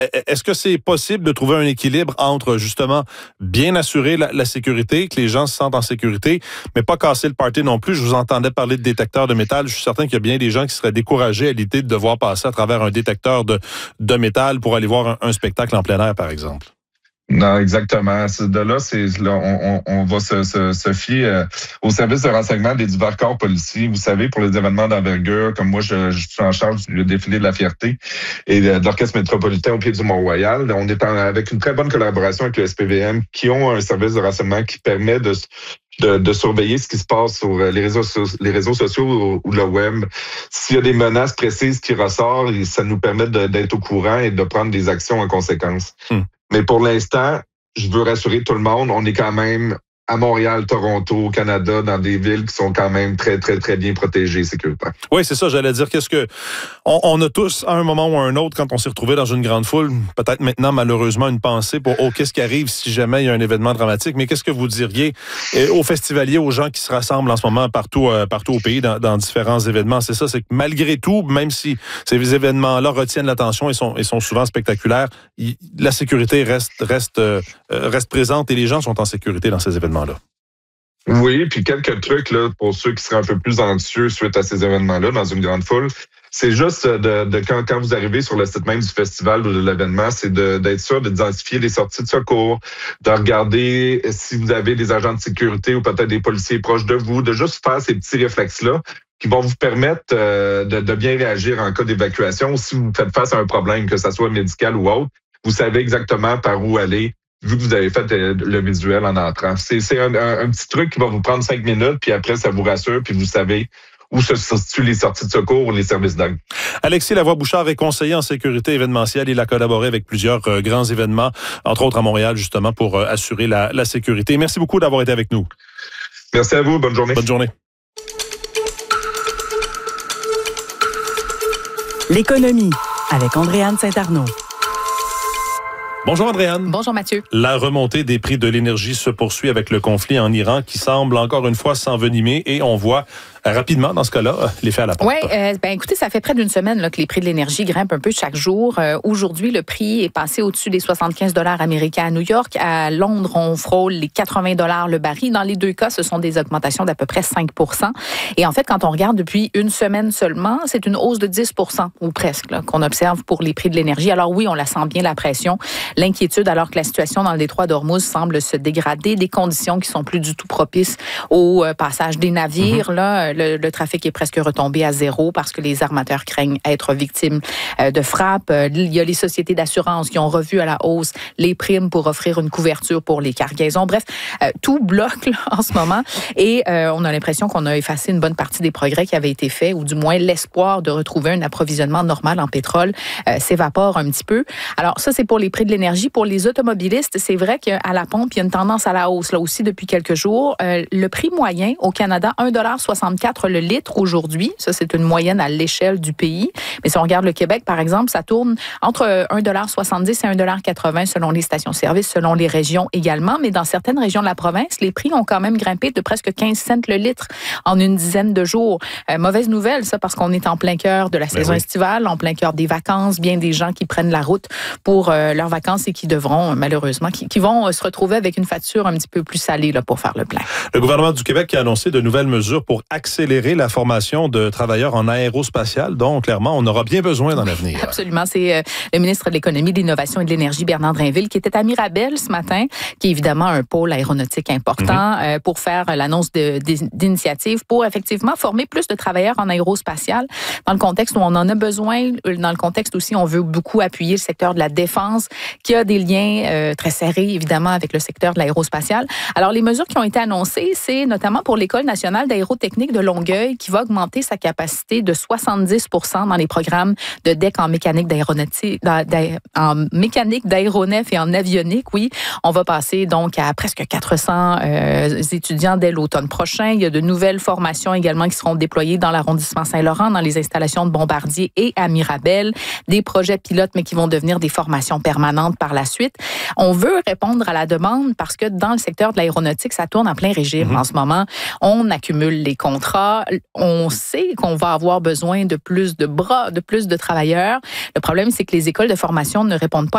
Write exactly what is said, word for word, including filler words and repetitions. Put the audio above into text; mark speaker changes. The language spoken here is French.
Speaker 1: Est-ce que c'est possible de trouver un équilibre entre, justement, bien assurer la, la sécurité, que les gens se sentent en sécurité, mais pas casser le party non plus? Je vous entendais parler de détecteurs de métal. Je suis certain qu'il y a bien des gens qui seraient découragés à l'idée de devoir passer à travers un détecteur de, de métal pour aller voir un, un spectacle en plein air, par exemple.
Speaker 2: Non, exactement. De là, c'est là, on, on, on va se, se, se fier euh, au service de renseignement des divers corps policiers. Vous savez, pour les événements d'envergure, comme moi, je, je suis en charge du défilé de la Fierté et de, de l'Orchestre métropolitain au pied du Mont-Royal. On est en, avec une très bonne collaboration avec le S P V M, qui ont un service de renseignement qui permet de De, de surveiller ce qui se passe sur les réseaux, les réseaux sociaux ou, ou le web. S'il y a des menaces précises qui ressortent, ça nous permet de, d'être au courant et de prendre des actions en conséquence. Hmm. Mais pour l'instant, je veux rassurer tout le monde, on est quand même à Montréal, Toronto, au Canada, dans des villes qui sont quand même très, très, très bien protégées sécuritaires.
Speaker 1: Oui, c'est ça, j'allais dire. Qu'est-ce que on, on a tous, à un moment ou à un autre, quand on s'est retrouvé dans une grande foule, peut-être maintenant, malheureusement, une pensée pour oh, qu'est-ce qui arrive si jamais il y a un événement dramatique. Mais qu'est-ce que vous diriez aux festivaliers, aux gens qui se rassemblent en ce moment partout, euh, partout au pays, dans, dans différents événements? C'est ça, c'est que malgré tout, même si ces événements-là retiennent l'attention et sont, et sont souvent spectaculaires, il, la sécurité reste, reste, euh, reste présente et les gens sont en sécurité dans ces événements-là.
Speaker 2: Oui, puis quelques trucs là pour ceux qui seraient un peu plus anxieux suite à ces événements-là dans une grande foule. C'est juste de, de quand, quand vous arrivez sur le site même du festival ou de l'événement, c'est de, d'être sûr d'identifier les sorties de secours, de regarder si vous avez des agents de sécurité ou peut-être des policiers proches de vous, de juste faire ces petits réflexes-là qui vont vous permettre euh, de, de bien réagir en cas d'évacuation. Si vous faites face à un problème, que ça soit médical ou autre, vous savez exactement par où aller, vu que vous avez fait le visuel en entrant. C'est, c'est un, un, un petit truc qui va vous prendre cinq minutes, puis après, ça vous rassure, puis vous savez où se situent les sorties de secours ou les services d'aide.
Speaker 1: Alexis Lavoie-Bouchard est conseiller en sécurité événementielle. Il a collaboré avec plusieurs euh, grands événements, entre autres à Montréal, justement, pour euh, assurer la, la sécurité. Merci beaucoup d'avoir été avec nous.
Speaker 2: Merci à vous. Bonne journée.
Speaker 1: Bonne journée.
Speaker 3: L'économie avec Andréane Saint-Arnaud.
Speaker 1: Bonjour Andréane.
Speaker 4: Bonjour Mathieu.
Speaker 1: La remontée des prix de l'énergie se poursuit avec le conflit en Iran qui semble encore une fois s'envenimer et on voit rapidement, dans ce cas-là, l'effet à la pompe.
Speaker 4: Oui, euh, ben écoutez, ça fait près d'une semaine là, que les prix de l'énergie grimpent un peu chaque jour. Euh, aujourd'hui, le prix est passé au-dessus des soixante-quinze dollars américains à New York. À Londres, on frôle les quatre-vingts dollars le baril. Dans les deux cas, ce sont des augmentations d'à peu près cinq pour cent. Et en fait, quand on regarde depuis une semaine seulement, c'est une hausse de dix pour cent ou presque là, qu'on observe pour les prix de l'énergie. Alors oui, on la sent bien, la pression, l'inquiétude, alors que la situation dans le détroit d'Ormuz semble se dégrader, des conditions qui sont plus du tout propices au euh, passage des navires. Mm-hmm. Là, Le, le trafic est presque retombé à zéro parce que les armateurs craignent être victimes de frappes. Il y a les sociétés d'assurance qui ont revu à la hausse les primes pour offrir une couverture pour les cargaisons. Bref, tout bloque là, en ce moment et euh, on a l'impression qu'on a effacé une bonne partie des progrès qui avaient été faits ou du moins l'espoir de retrouver un approvisionnement normal en pétrole euh, s'évapore un petit peu. Alors ça, c'est pour les prix de l'énergie. Pour les automobilistes, c'est vrai qu'à la pompe, il y a une tendance à la hausse là aussi depuis quelques jours. Euh, le prix moyen au Canada, un dollar soixante-quatre le litre aujourd'hui. Ça, c'est une moyenne à l'échelle du pays. Mais si on regarde le Québec, par exemple, ça tourne entre un dollar soixante-dix et un dollar quatre-vingts selon les stations-service, selon les régions également. Mais dans certaines régions de la province, les prix ont quand même grimpé de presque quinze cents le litre en une dizaine de jours. Euh, mauvaise nouvelle, ça, parce qu'on est en plein cœur de la saison oui. estivale, en plein cœur des vacances. Bien des gens qui prennent la route pour euh, leurs vacances et qui devront, malheureusement, qui, qui vont euh, se retrouver avec une facture un petit peu plus salée là, pour faire le plein.
Speaker 1: Le gouvernement du Québec a annoncé de nouvelles mesures pour accélérer la formation de travailleurs en aérospatial, dont clairement on aura bien besoin dans l'avenir.
Speaker 4: Absolument. C'est euh, le ministre de l'Économie, de l'Innovation et de l'Énergie, Bernard Drinville, qui était à Mirabel ce matin, qui est évidemment un pôle aéronautique important, mm-hmm. euh, pour faire l'annonce de, de, d'initiatives pour effectivement former plus de travailleurs en aérospatial dans le contexte où on en a besoin, dans le contexte aussi on veut beaucoup appuyer le secteur de la défense, qui a des liens euh, très serrés évidemment avec le secteur de l'aérospatial. Alors les mesures qui ont été annoncées, c'est notamment pour l'École nationale d'aérotechnique de Longueuil, qui va augmenter sa capacité de soixante-dix pour cent dans les programmes de D E C en mécanique d'aéronautique, en mécanique d'aéronef et en avionique. Oui, on va passer donc à presque quatre cents euh, étudiants dès l'automne prochain. Il y a de nouvelles formations également qui seront déployées dans l'arrondissement Saint-Laurent, dans les installations de Bombardier et à Mirabel. Des projets pilotes, mais qui vont devenir des formations permanentes par la suite. On veut répondre à la demande parce que dans le secteur de l'aéronautique, ça tourne en plein régime mmh. en ce moment. On accumule les contrats. On sait qu'on va avoir besoin de plus de bras, de plus de travailleurs. Le problème, c'est que les écoles de formation ne répondent pas